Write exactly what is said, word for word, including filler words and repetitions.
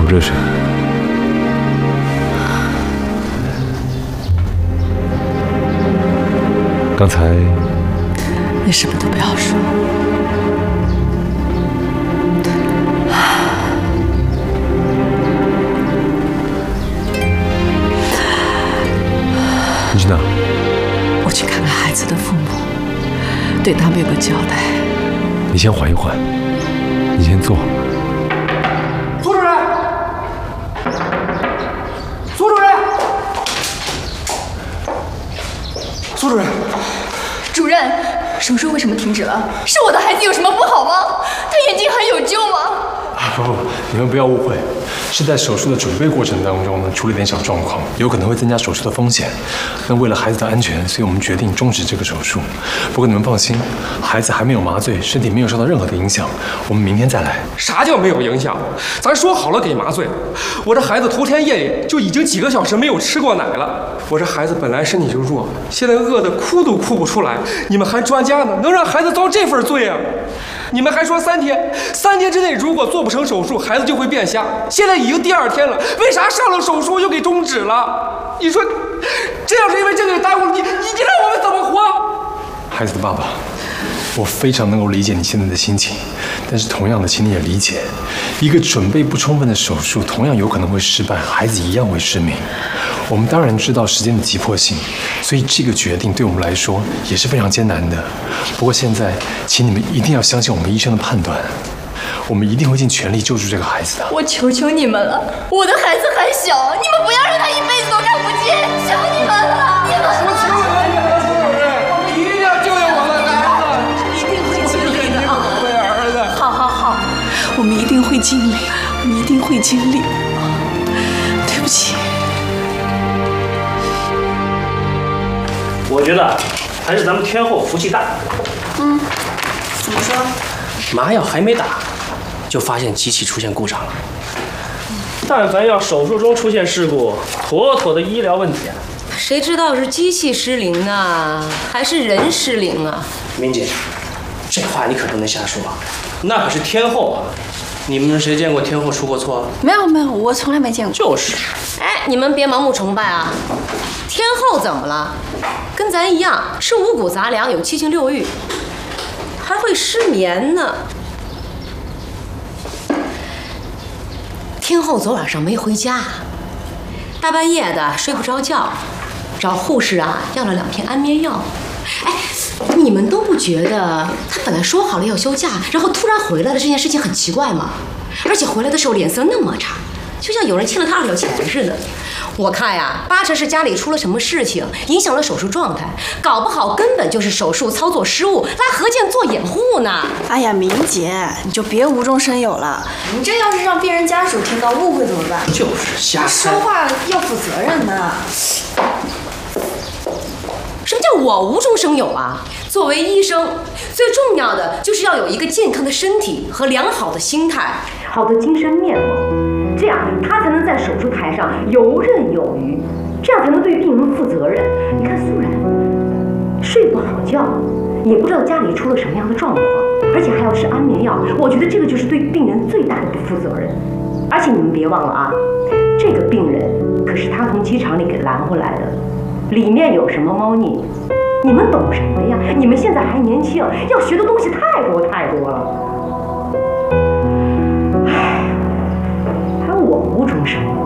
口热水。刚才你什么都不要说。 你去哪？ 我去看看孩子的父母，对他们有个交代。 你先缓一缓，你先坐。 苏主任，苏主任，苏主任， 主任，手术为什么停止了？是我的孩子有什么不好吗？他眼睛还有救吗？ 啊不不，你们不要误会，是在手术的准备过程当中呢，出了点小状况，有可能会增加手术的风险。那为了孩子的安全，所以我们决定终止这个手术。不过你们放心，孩子还没有麻醉，身体没有受到任何的影响，我们明天再来。 啥叫没有影响？咱说好了给麻醉。我这孩子头天夜里就已经几个小时没有吃过奶了。我这孩子本来身体就弱，现在饿得哭都哭不出来。你们还专家呢，能让孩子遭这份罪啊？你们还说三天，三天之内如果做不成手术，孩子就会变瞎。现在已经第二天了，为啥上了手术又给终止了？你说，这要是因为这个耽误了你，你你让我们怎么活？ 孩子的爸爸，我非常能够理解你现在的心情，但是同样的，请你也理解，一个准备不充分的手术，同样有可能会失败，孩子一样会失明。我们当然知道时间的急迫性，所以这个决定对我们来说也是非常艰难的。不过现在，请你们一定要相信我们医生的判断，我们一定会尽全力救助这个孩子的。 我求求你们了，我的孩子还小，你们不要让他一辈子都看不见，求你们了！你们， 我求你了，苏主任，你一定要救救我的孩子， 一定会尽力的啊！ 我的儿子。 好好好，我们一定会尽力，我们一定会尽力。对不起。 我觉得还是咱们天后福气大。 嗯，怎么说？ 麻药还没打，就发现机器出现故障了。但凡要手术中出现事故，妥妥的医疗问题啊！ 谁知道是机器失灵呢，还是人失灵啊？ 明姐，这话你可不能瞎说啊！那可是天后啊！你们谁见过天后出过错？ 没有没有，我从来没见过。 就是。 哎，你们别盲目崇拜啊！天后怎么了？跟咱一样，是五谷杂粮，有七情六欲，还会失眠呢。天后昨晚上没回家，大半夜的睡不着觉，找护士啊要了两片安眠药。哎，你们都不觉得他本来说好了要休假，然后突然回来了这件事情很奇怪吗？而且回来的时候脸色那么差，就像有人欠了他二两钱似的。我看呀，八成是家里出了什么事情，影响了手术状态，搞不好根本就是手术操作失误，拉何健做掩护呢。 哎呀，明姐，你就别无中生有了。 你这要是让病人家属听到误会怎么办？ 就是瞎说话要负责任的。 什么叫我无中生有啊？作为医生，最重要的就是要有一个健康的身体和良好的心态，好的精神面貌，这样他才能在手术台上游刃有余，这样才能对病人负责任。你看苏然，睡不好觉，也不知道家里出了什么样的状况，而且还要吃安眠药，我觉得这个就是对病人最大的不负责任。而且你们别忘了啊，这个病人可是他从机场里给拦回来的。里面有什么猫腻，你们懂什么呀？你们现在还年轻，要学的东西太多太多了。唉，还有我无中生有。